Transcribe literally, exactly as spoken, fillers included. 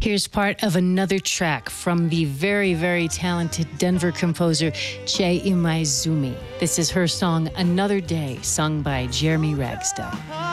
Here's part of another track from the very, very talented Denver composer Chei Imaizumi. This is her song, Another Day, sung by Jeremy Ragsdale.